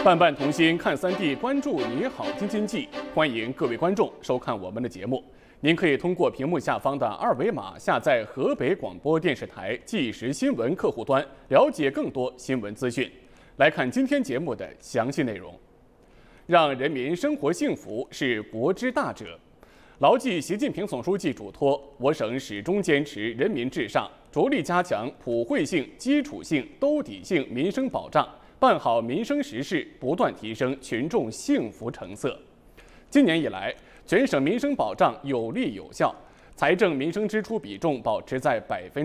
伴伴同心看3D，关注你好京津冀，欢迎各位观众收看我们的节目。您可以通过屏幕下方的2维码下载河北广播电视台即时新闻客户端，了解更多新闻资讯。来看今天节目的详细内容。让人民生活幸福是国之大者。牢记习近平总书记嘱托，我省始终坚持人民至上，着力加强普惠性、基础性、兜底性民生保障，办好民生实事，不断提升群众幸福成色。今年以来，全省民生保障有力有效，财政民生支出比重保持在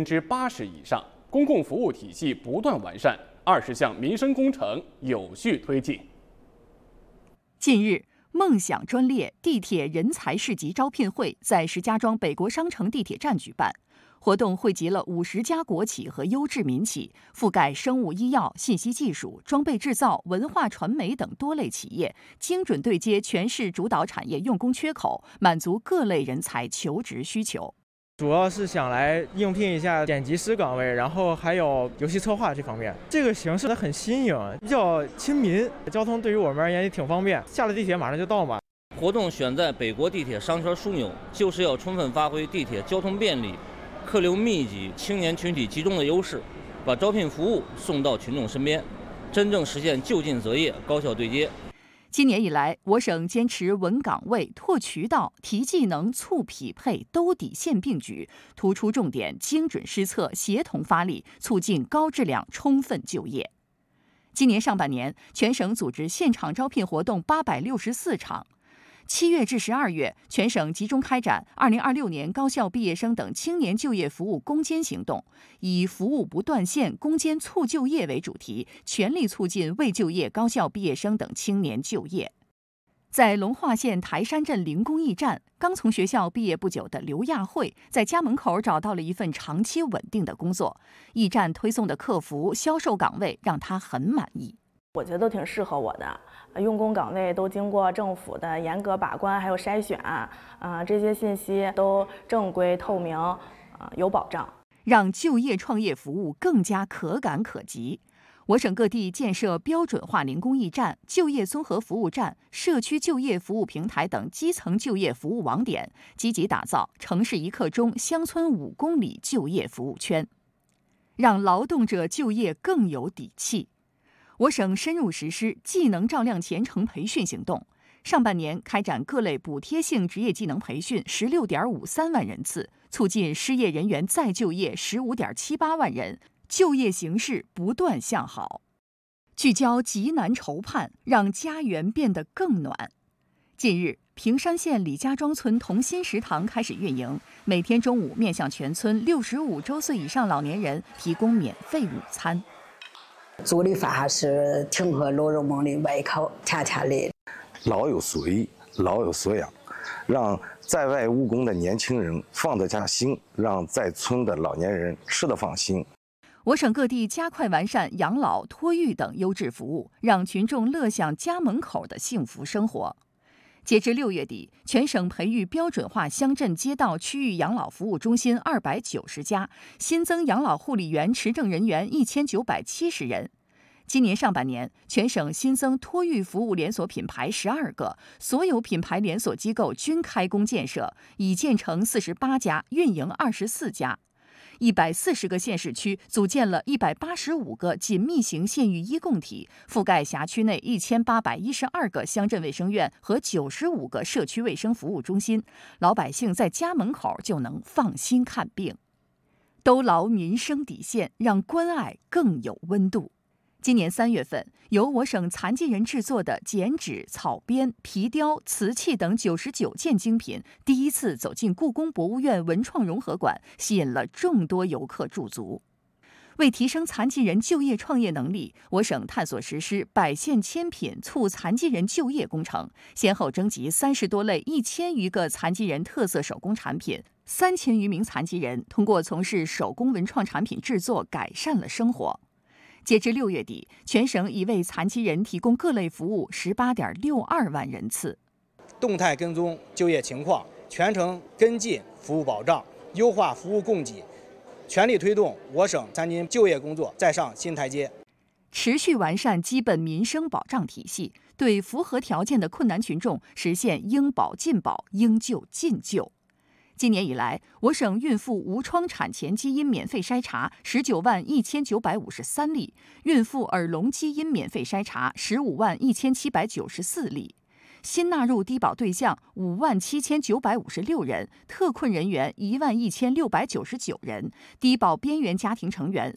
80%以上，公共服务体系不断完善，20项民生工程有序推进。 近日，梦想专列地铁人才市集招聘会在石家庄北国商城地铁站举办。活动汇集了50家国企和优质民企，覆盖生物医药、信息技术、装备制造、文化传媒等多类企业，精准对接全市主导产业用工缺口，满足各类人才求职需求。 主要是想来应聘一下剪辑师岗位，然后还有游戏策划这方面。这个形式很新颖，比较亲民，交通对于我们而言也挺方便，下了地铁马上就到嘛。 活动选在北国地铁商圈枢纽，就是要充分发挥地铁交通便利、客流密集、青年群体集中的优势，把招聘服务送到群众身边，真正实现就近择业、高效对接。 今年以来，我省坚持稳岗位、拓渠道、提技能、促匹配、兜底线并举，突出重点，精准施策，协同发力，促进高质量充分就业。今年上半年，全省组织现场招聘活动864场。7月至12月，全省集中开展2026年高校毕业生等青年就业服务攻坚行动，以服务不断线、攻坚促就业为主题，全力促进未就业高校毕业生等青年就业。在龙化县台山镇零工驿站，刚从学校毕业不久的刘亚慧，在家门口找到了一份长期稳定的工作。驿站推送的客服、销售岗位让她很满意。 我觉得都挺适合我的，用工岗位都经过政府的严格把关还有筛选，这些信息都正规透明，有保障， 让就业创业服务更加可感可及。我省各地建设标准化零工驿站、就业综合服务站、社区就业服务平台等基层就业服务网点，积极打造城市1刻钟、乡村5公里就业服务圈，让劳动者就业更有底气。我省深入实施技能照亮前程培训行动，上半年开展各类补贴性职业技能培训16.53万人次，促进失业人员再就业15.78万人，就业形势不断向好。聚焦急难愁盼，让家园变得更暖。近日，平山县李家庄村同心食堂开始运营，每天中午面向全村65周岁以上老年人提供免费午餐。 做的饭是挺合老人们的胃口，甜甜的。 老有所依，老有所养，让在外务工的年轻人放得下心，让在村的老年人吃得放心。 我省各地加快完善养老、托育等优质服务，让群众乐享家门口的幸福生活。截至6月底，全省培育标准化乡镇街道区域养老服务中心290家，新增养老护理员持证人员1970人。今年上半年，全省新增托育服务连锁品牌12个，所有品牌连锁机构均开工建设，已建成48家，运营24家。140个县市区组建了185个紧密型县域医共体，覆盖辖区内1812个乡镇卫生院和95个社区卫生服务中心，老百姓在家门口就能放心看病。兜牢民生底线，让关爱更有温度。今年3月份，由我省残疾人制作的剪纸、草编、皮雕、瓷器等99件精品第一次走进故宫博物院文创融合馆，吸引了众多游客驻足。为提升残疾人就业创业能力，我省探索实施百县千品促残疾人就业工程，先后征集30多类1000余个残疾人特色手工产品，3000余名残疾人通过从事手工文创产品制作改善了生活。截至6月底，全省已为残疾人提供各类服务18.62万人次。 动态跟踪就业情况，全程跟进服务保障，优化服务供给，全力推动我省残疾人就业工作再上新台阶。 持续完善基本民生保障体系，对符合条件的困难群众实现应保尽保、应救尽救。今年以来，我省孕妇无创产前基因免费筛查191953例，孕妇耳聋基因免费筛查151794例。新纳入低保对象57956人，特困人员11699人，低保边缘家庭成员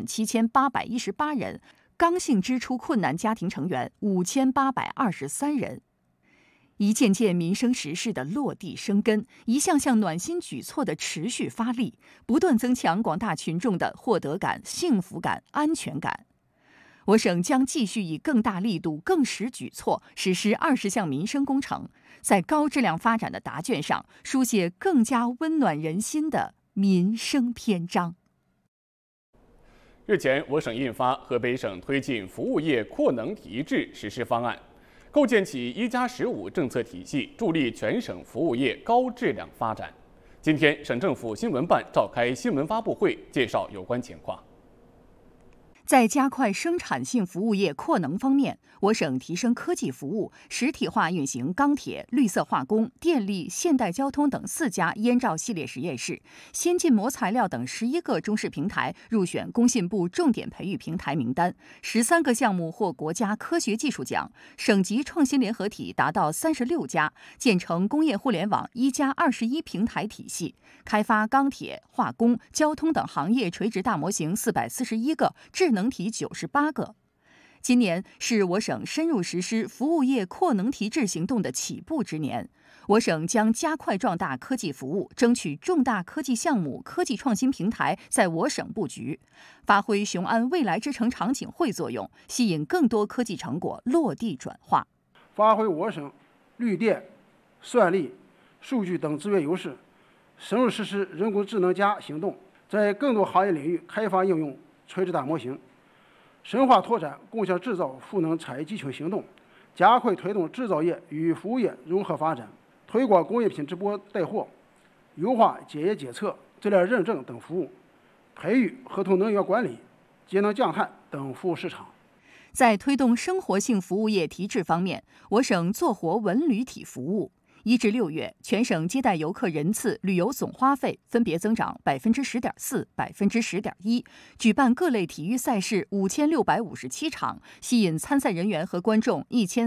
37818人，刚性支出困难家庭成员5823人。一件件民生实事的落地生根，一项项暖心举措的持续发力，不断增强广大群众的获得感、幸福感、安全感。我省将继续以更大力度、更实举措实施20项民生工程，在高质量发展的答卷上书写更加温暖人心的民生篇章。 日前，我省印发《河北省推进服务业扩能提质实施方案》，构建起1+15政策体系，助力全省服务业高质量发展。今天，省政府新闻办召开新闻发布会，介绍有关情况。 在加快生产性服务业扩能方面，我省提升科技服务，实体化运行钢铁、绿色化工、电力、现代交通等4家烟罩系列实验室，先进模材料等11个中试平台入选工信部重点培育平台名单，13个项目获国家科学技术奖，省级创新联合体达到36家，建成工业互联网1+21平台体系，开发钢铁、化工、交通等行业垂直大模型441个，智能体98个。今年是我省深入实施服务业扩能提质行动的起步之年，我省将加快壮大科技服务，争取重大科技项目、科技创新平台在我省布局，发挥雄安未来之城场景汇作用，吸引更多科技成果落地转化， 发挥我省绿电、算力、数据等资源优势，深入实施人工智能行动，在更多行业领域开发应用垂直大模型，深化拓展共享制造赋能产业集群行动，加快推动制造业与服务业融合发展，推广工业品直播带货，优化检验检测、质量认证等服务，培育合同能源管理、节能降碳等服务市场。 在推动生活性服务业提质方面，我省做活文旅体服务。1至6月，全省接待游客人次、旅游总花费分别增长10.4%、10.1%，举办各类体育赛事5657场，吸引参赛人员和观众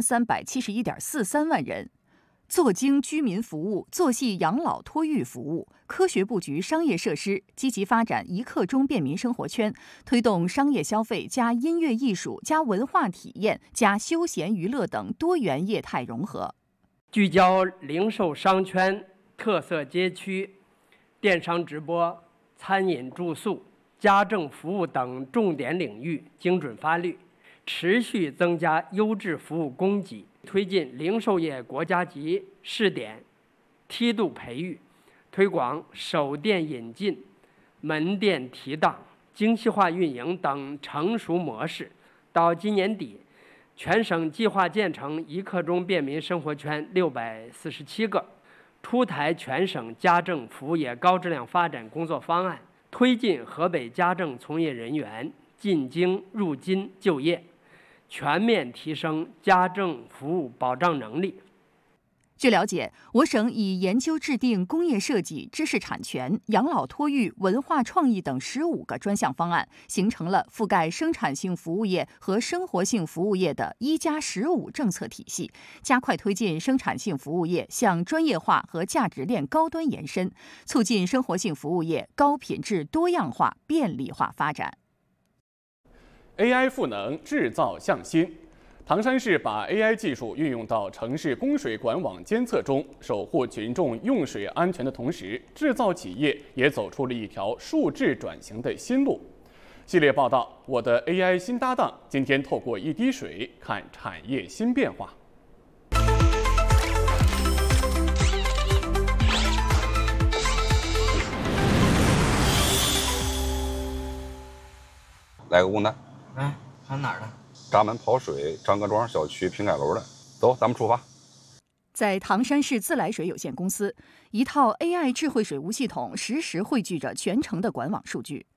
1371.43万人。做精居民服务，做细养老托育服务，科学布局商业设施，积极发展一刻钟便民生活圈，推动商业消费加音乐艺术加文化体验加休闲娱乐等多元业态融合。 聚焦零售商圈、特色街区、电商直播、餐饮住宿、家政服务等重点领域精准发力，持续增加优质服务供给，推进零售业国家级试点、梯度培育，推广首店引进、门店提档、精细化运营等成熟模式。到今年底，全省计划建成一刻钟便民生活圈647个，出台全省家政服务业高质量发展工作方案，推进河北家政从业人员进京入津就业，全面提升家政服务保障能力。 据了解，我省已研究制定工业设计、知识产权、养老托育、文化创意等15个专项方案，形成了覆盖生产性服务业和生活性服务业的1+15政策体系，加快推进生产性服务业向专业化和价值链高端延伸，促进生活性服务业高品质、多样化、便利化发展。 AI 赋能制造向新。唐山市把 AI 技术运用到城市供水管网监测中，守护群众用水安全的同时，制造企业也走出了一条数字转型的新路。系列报道《我的 AI 新搭档》，今天透过一滴水看产业新变化。 来个工单。 哎，看哪儿的？ 闸门泡水，张各庄小区平盖楼的。走，咱们出发。 在唐山市自来水有限公司，一套 AI 智慧水务系统实时汇聚着全城的管网数据。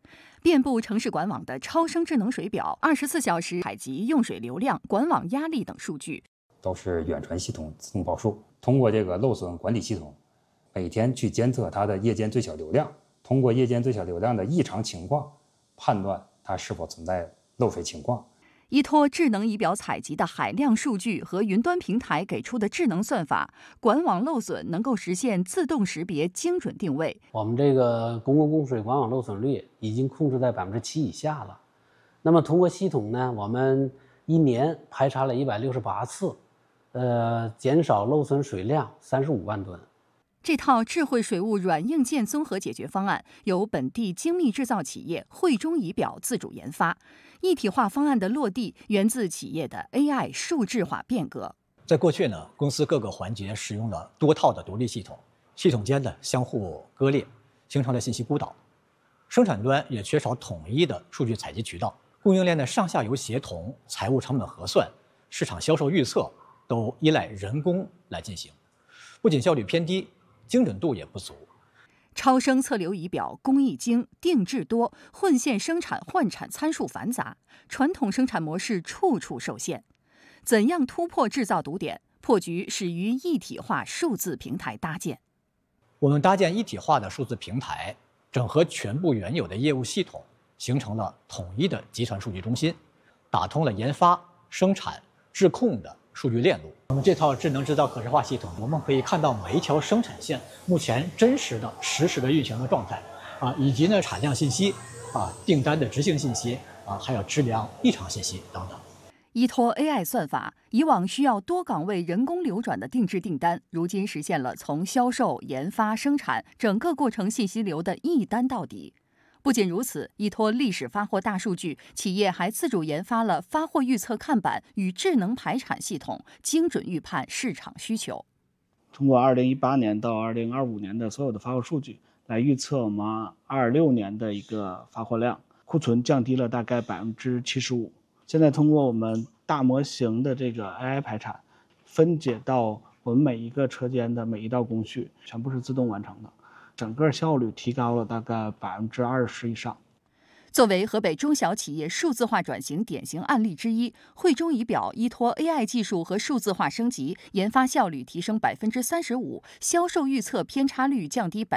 遍布城市管网的超声智能水表，24小时采集用水流量、管网压力等数据， 都是远传系统自动报数。通过这个漏损管理系统，每天去监测它的夜间最小流量，通过夜间最小流量的异常情况，判断它是否存在漏水情况。 依托智能仪表采集的海量数据和云端平台给出的智能算法，管网漏损能够实现自动识别、精准定位。 我们这个公共供水管网漏损率已经控制在7%以下了。那么通过系统呢，我们一年排查了168次，减少漏损水量35万吨。 这套智慧水务软硬件综合解决方案由本地精密制造企业汇中仪表自主研发。一体化方案的落地源自企业的 AI 数字化变革。 在过去呢，公司各个环节使用了多套的独立系统，系统间的相互割裂，形成了信息孤岛。生产端也缺少统一的数据采集渠道，供应链的上下游协同、财务成本核算、市场销售预测都依赖人工来进行，不仅效率偏低，精准度也不足。 超声测流仪表工艺精、定制多，混线生产换产参数繁杂，传统生产模式处处受限。怎样突破制造堵点？破局始于一体化数字平台搭建。 我们搭建一体化的数字平台，整合全部原有的业务系统，形成了统一的集团数据中心，打通了研发、生产、质控的数据链路。我们这套智能制造可视化系统，我们可以看到每一条生产线目前真实的实时的运行的状态以及呢产量信息订单的执行信息还有质量异常信息等等。 依托 AI 算法，以往需要多岗位人工流转的定制订单，如今实现了从销售、研发、生产整个过程信息流的一单到底。不仅如此，依托历史发货大数据，企业还自主研发了发货预测看板与智能排产系统，精准预判市场需求。 通过2018年到2025年的所有的发货数据来预测我们26年的一个发货量，库存降低了大概75%。现在通过我们大模型的这个 AI 排产，分解到我们每一个车间的每一道工序，全部是自动完成的。整个效率提高了大概20%以上。 作为河北中小企业数字化转型典型案例之一，汇中仪表依托 AI 技术和数字化升级，研发效率提升35%，销售预测偏差率降低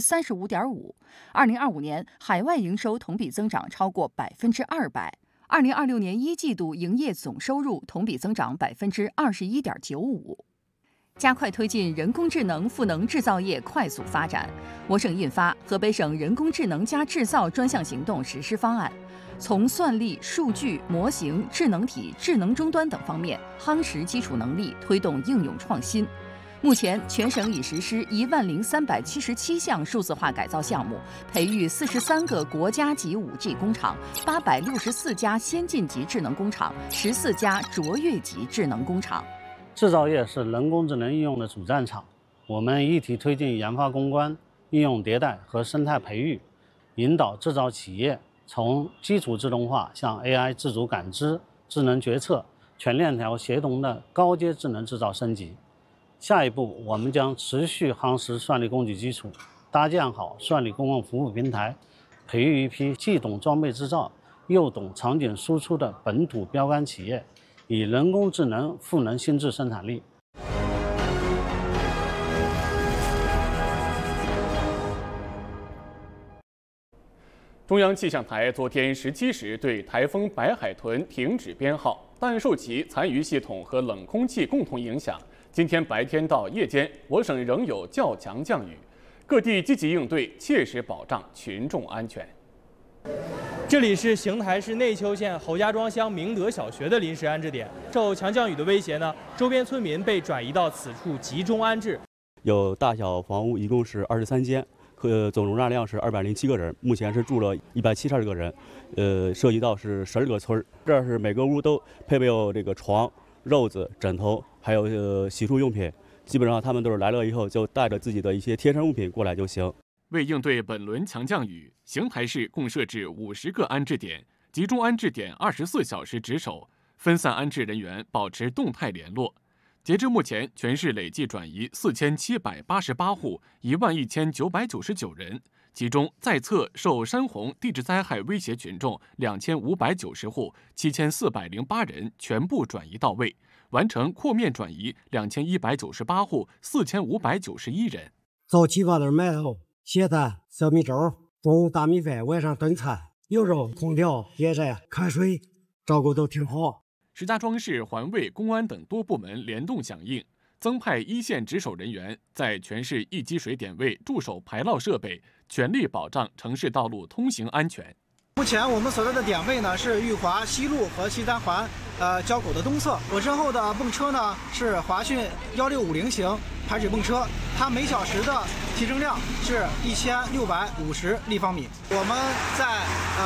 35.5%。2025年海外营收同比增长超过200%。2026年1季度营业总收入同比增长21.95%。加快推进人工智能赋能制造业快速发展。我省印发《河北省人工智能加制造专项行动实施方案》，从算力、数据、模型、智能体、智能终端等方面夯实基础能力，推动应用创新。目前，全省已实施10377项数字化改造项目，培育43个国家级5G 工厂，864家先进级智能工厂，14家卓越级智能工厂。 制造业是人工智能应用的主战场，我们一体推进研发攻关、应用迭代和生态培育，引导制造企业从基础自动化向 AI 自主感知、智能决策、全链条协同的高阶智能制造升级。下一步，我们将持续夯实算力供给基础，搭建好算力公共服务平台，培育一批既懂装备制造又懂场景输出的本土标杆企业，以人工智能赋能新质生产力。 中央气象台昨天17时对台风白海豚停止编号，但受其残余系统和冷空气共同影响，今天白天到夜间，我省仍有较强降雨，各地积极应对，切实保障群众安全。 这里是邢台市内丘县侯家庄乡明德小学的临时安置点。受强降雨的威胁呢，周边村民被转移到此处集中安置。 有大小房屋，一共是23间，总容纳量是207个人，目前是住了172个人，涉及到是12个村。这是每个屋都配备有这个床、褥子、枕头，还有洗漱用品。基本上他们都是来了以后就带着自己的一些贴身物品过来就行。 为应对本轮强降雨，邢台市共设置50个安置点，集中安置点24小时值守，分散安置人员保持动态联络。截至目前，全市累计转移4788户，11999人， 其中在册受山洪地质灾害威胁群众2590户，7408人全部转移到位，完成扩面转移2198户，4591人。 早起把那买了咸蛋、小米粥，中午大米饭，晚上炖菜，有肉、空调、电扇、开水，照顾都挺好。 石家庄市环卫、公安等多部门联动响应，增派一线值守人员在全市一积水点位驻守排涝设备，全力保障城市道路通行安全。 目前我们所在的点位呢是裕华西路和西三环交口的东侧。我身后的泵车呢是华讯1650型排水泵车，它每小时的提升量是1650立方米。我们在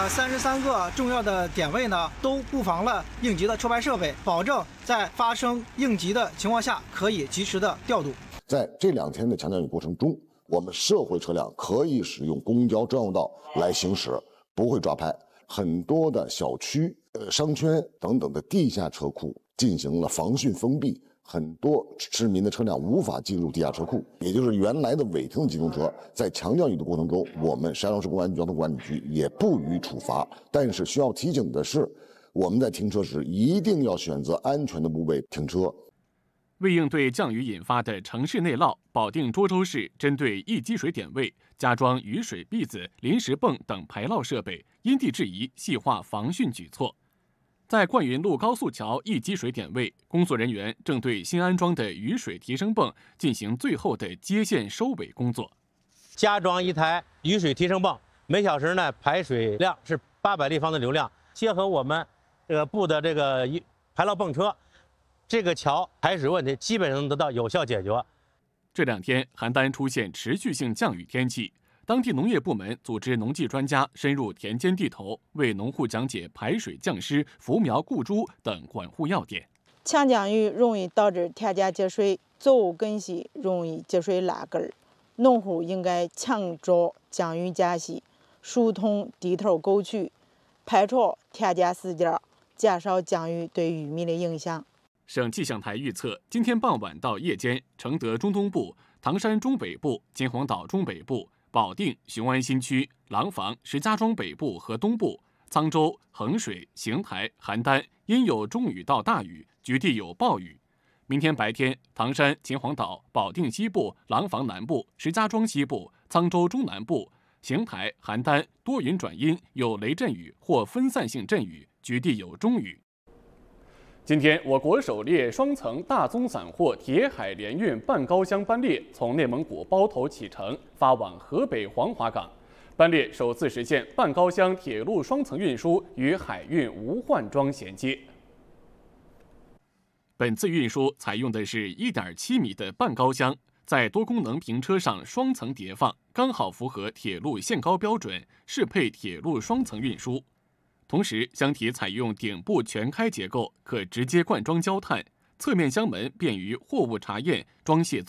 33个重要的点位呢都布防了应急的抽排设备，保证在发生应急的情况下可以及时的调度。 在这2天的强降雨过程中，我们社会车辆可以使用公交专用道来行驶，不会抓拍。很多的小区、商圈等等的地下车库进行了防汛封闭，很多市民的车辆无法进入地下车库，也就是原来的违停的机动车，在强降雨的过程中，我们石家庄市公安局交通管理局也不予处罚。但是需要提醒的是，我们在停车时一定要选择安全的部位停车。 为应对降雨引发的城市内涝，保定涿州市针对易积水点位加装雨水篦子、临时泵等排涝设备，因地制宜细化防汛举措。在灌云路高速桥易积水点位，工作人员正对新安装的雨水提升泵进行最后的接线收尾工作。 加装一台雨水提升泵，每小时呢排水量是800立方的流量，结合我们布的这个排涝泵车，这个桥排水问题基本上能得到有效解决。 这2天，邯郸出现持续性降雨天气，当地农业部门组织农技专家深入田间地头，为农户讲解排水降湿、扶苗固株等管护要点。 强降雨容易导致田间积水，作物根系容易积水烂根，农户应该强着降雨间隙，疏通地头沟渠，排除田间死角，减少降雨对玉米的影响。 省气象台预测，今天傍晚到夜间，承德中东部、唐山中北部、秦皇岛中北部、保定、雄安新区、廊坊、石家庄北部和东部、沧州、衡水、邢台、邯郸阴有中雨到大雨，局地有暴雨。明天白天，唐山、秦皇岛、保定西部、廊坊南部、石家庄西部、沧州中南部、邢台、邯郸多云转阴，有雷阵雨或分散性阵雨，局地有中雨。今天，我国首列双层大宗散货铁海联运半高箱班列从内蒙古包头启程，发往河北黄骅港。班列首次实现半高箱铁路双层运输与海运无换装衔接。本次运输采用的是1.7米的半高箱，在多功能平车上双层叠放，刚好符合铁路限高标准，适配铁路双层运输。同时，箱体采用顶部全开结构，可直接灌装焦炭，侧面箱门便于货物查验、装卸。